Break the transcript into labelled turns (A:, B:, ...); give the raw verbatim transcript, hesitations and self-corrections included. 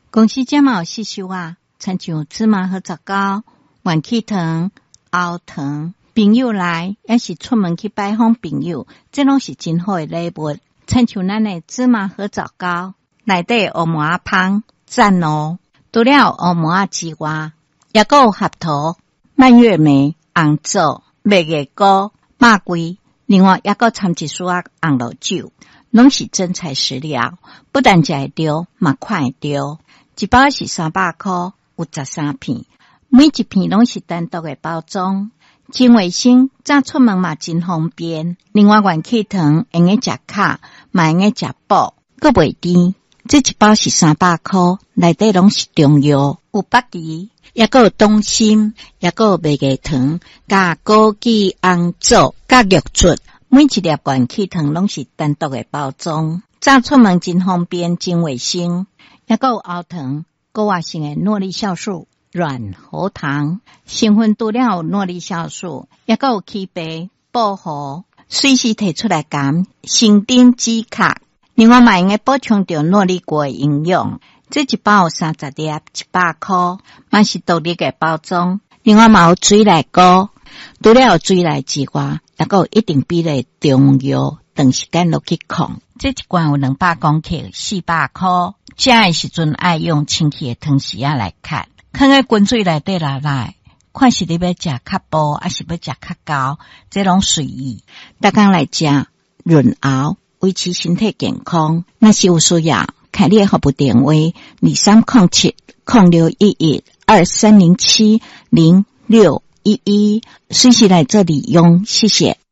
A: 公司这嘛有细修啊，亲像芝麻和杂糕、元气糖、熬糖，朋友来也是出门去拜访朋友，这拢是真好的礼物。亲像咱的芝麻和杂糕，内底黑麻芳赞哦。除了黑麻之外，也还有合桃、蔓越莓、红枣、麦芽糕、马桂，另外也还掺一丝仔红露酒，拢是真材实料，不但食会着，嘛看会着。一包是三百块，有十三片，每一片拢是单独的包装，真卫生，早出门嘛真方便。另外元气糖用个食卡，嘛用个食补，阁袂甜。这一包是三百块，内底拢是中药，有北芪，也阁有冬参，也阁有麦芽糖，加枸杞、红枣，加玉竹。每一粒元气糖拢是单独的包装，早出门真方便，真卫生。也阁有熬糖，高活性的诺力酵素、软喉糖，成分除了有诺力酵素，也阁有起白、保护，随时摕出来含，生长止卡。另外嘛用个补充着诺力果的营养，这一包有三十粒，一百块，嘛是独立的包装。另外嘛有水内膏，除了有水内之外，也阁有一定比例中药，长时间落去控。这一罐有两百公克，四百块。食的时阵爱用清气的汤匙仔来吸，放在滚水内底来来，看是你要食较薄，还是要食较厚，这拢随意。大家来食润喉，维持身体健康。若是有需要，开你的服务电话二三零七零六一一二三零七零六一一，随时来这里用，谢谢。